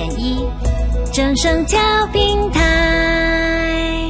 104.1正声调频台。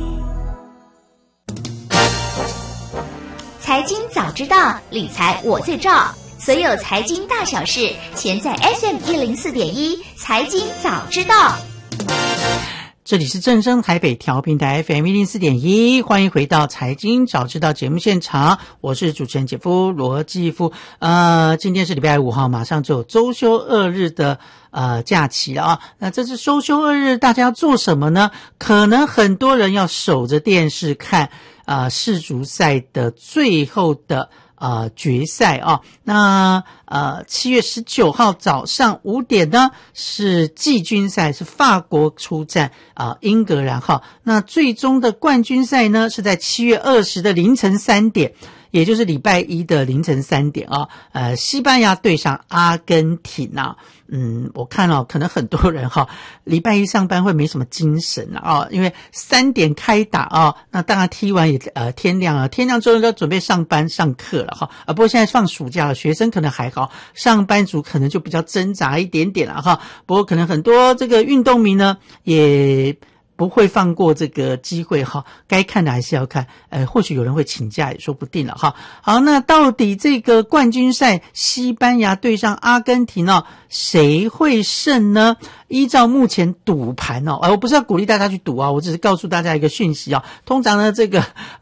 财经早知道，理财我最照。所有财经大小事，全在 FM104.1财经早知道。 这里是正声台北调频台 FM104.1，欢迎回到财经早知道节目现场，我是主持人姐夫罗继夫。今天是礼拜5号，马上就有周休2日的假期了啊。那这次周休2日大家要做什么呢？可能很多人要守着电视看世足赛的最后的决赛啊。那7月19号早上5点呢是季军赛，是法国出战英格兰哈。那最终的冠军赛呢是在7月20的凌晨3点，也就是礼拜一的凌晨3点啊。西班牙对上阿根廷啊。我看可能很多人礼拜一上班会没什么精神因为3点开打那当然踢完也天亮了，天亮之后就准备上班上课了不过现在放暑假了，学生可能还好，上班族可能就比较挣扎一点点了不过可能很多这个运动迷呢也不会放过这个机会该看的还是要看，或许有人会请假也说不定了好，那到底这个冠军赛西班牙对上阿根廷谁会胜呢？依照目前赌盘我不是要鼓励大家去赌我只是告诉大家一个讯息通常呢这个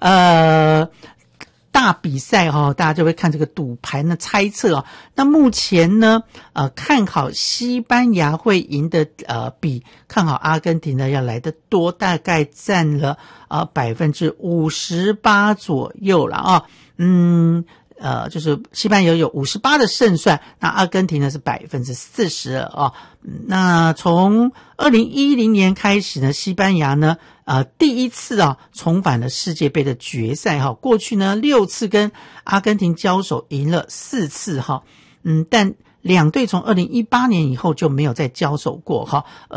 大比赛大家就会看这个赌盘的猜测那目前呢看好西班牙会赢的比看好阿根廷呢要来得多，大概占了58%左右了就是西班牙有58%的胜算，那阿根廷呢是42%那从2010年开始呢，西班牙呢第一次重返了世界杯的决赛过去呢6次跟阿根廷交手赢了4次但两队从2018年以后就没有再交手过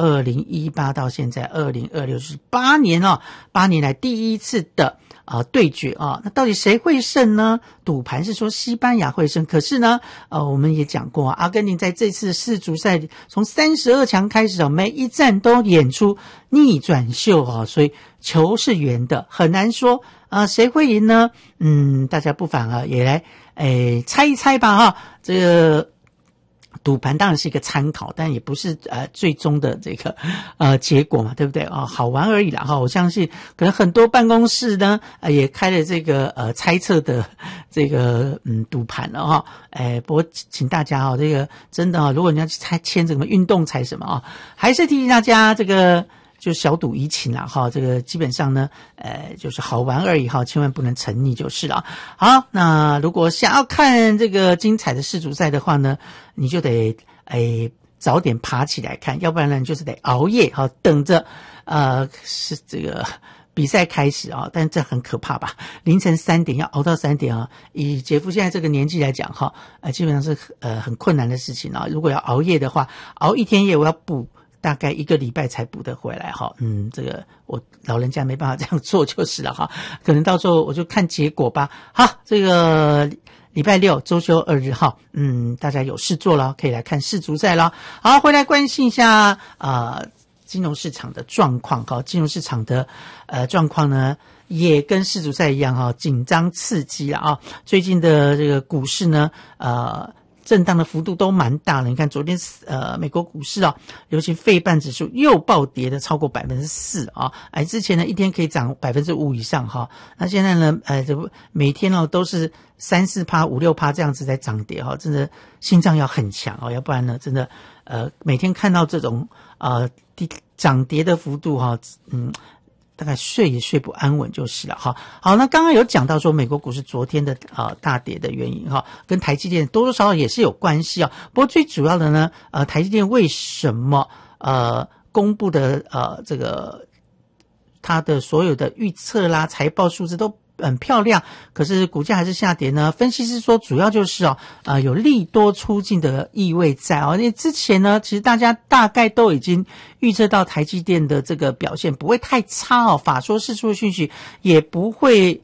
2018到现在2026就是8年8年来第一次的对决那到底谁会胜呢？赌盘是说西班牙会胜，可是呢我们也讲过阿根廷在这次世足赛从32强开始每一战都演出逆转秀所以球是圆的，很难说谁会赢呢？大家不妨也来猜一猜吧这个赌盘当然是一个参考，但也不是最终的这个结果嘛，对不对好玩而已啦我相信可能很多办公室呢也开了这个猜测的这个赌盘了不过请大家这个真的如果你要去签什么运动彩什么还是提醒大家这个就小赌怡情啦这个基本上呢就是好玩而已千万不能沉溺就是了。好，那如果想要看这个精彩的世足赛的话呢，你就得早点爬起来看，要不然呢你就是得熬夜等着是这个比赛开始但这很可怕吧，凌晨3点要熬到3点以杰夫现在这个年纪来讲基本上是很困难的事情如果要熬夜的话，熬一天夜我要补大概1个礼拜才补得回来这个我老人家没办法这样做就是了可能到时候我就看结果吧。好，这个礼拜6周休2日大家有事做了可以来看世足赛了。好，回来关心一下金融市场的状况金融市场的状况呢也跟世足赛一样紧张刺激了最近的这个股市呢震荡的幅度都蛮大了，你看昨天美国股市尤其费半指数又暴跌的超过 4% 之前呢一天可以涨 5% 以上那现在呢每天都是 3-4%、5-6% 这样子在涨跌真的心脏要很强要不然呢真的每天看到这种涨跌的幅度大概睡也睡不安稳就是了好，那刚刚有讲到说美国股市昨天的大跌的原因跟台积电多多少少也是有关系不过最主要的呢台积电为什么公布的这个它的所有的预测啦财报数字都很漂亮，可是股价还是下跌呢。分析师说主要就是有利多出尽的意味在因为之前呢其实大家大概都已经预测到台积电的这个表现不会太差法说释出的讯息也不会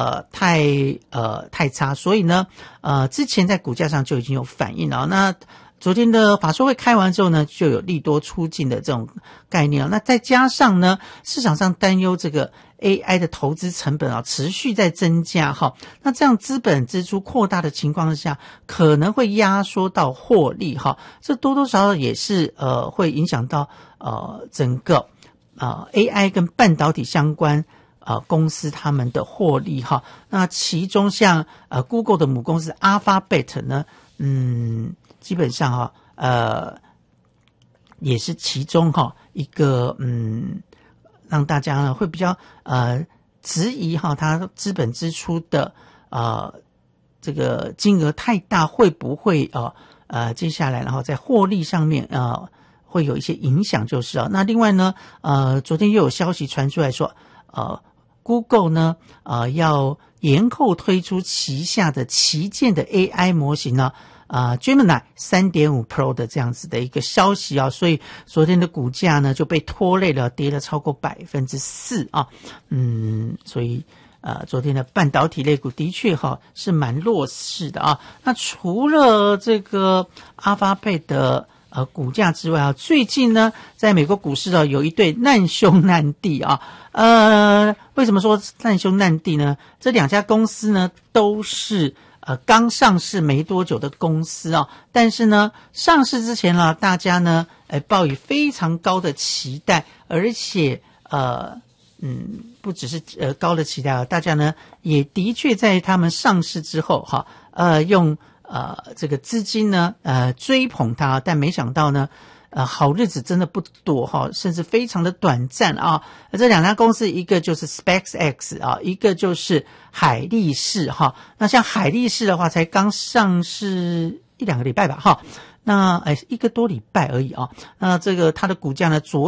太差，所以呢之前在股价上就已经有反应了。那昨天的法说会开完之后呢，就有利多出尽的这种概念那再加上呢，市场上担忧这个 AI 的投资成本持续在增加那这样资本支出扩大的情况下，可能会压缩到获利这多多少少也是会影响到整个AI 跟半导体相关公司他们的获利那其中像Google 的母公司 Alphabet 呢，基本上也是其中一个让大家呢会比较质疑它资本支出的这个金额太大，会不会接下来然后在获利上面会有一些影响就是那另外呢昨天又有消息传出来说Google 呢要延后推出旗下的旗舰的 AI 模型呢Gemini 3.5 Pro 的这样子的一个消息所以昨天的股价呢就被拖累了，跌了超过 4% 所以昨天的半导体类股的确是蛮弱势的那除了这个 Alphabet 的股价之外最近呢在美国股市有一对难兄难弟为什么说难兄难弟呢？这两家公司呢都是刚上市没多久的公司但是呢上市之前大家呢抱以非常高的期待，而且不只是高的期待大家呢也的确在他们上市之后用这个资金呢追捧它，但没想到呢好日子真的不多甚至非常的短暂这两家公司一个就是 SpaceX 一个就是海力士那像海力士的话才刚上市1-2个礼拜吧那1个多礼拜而已那这个它的股价呢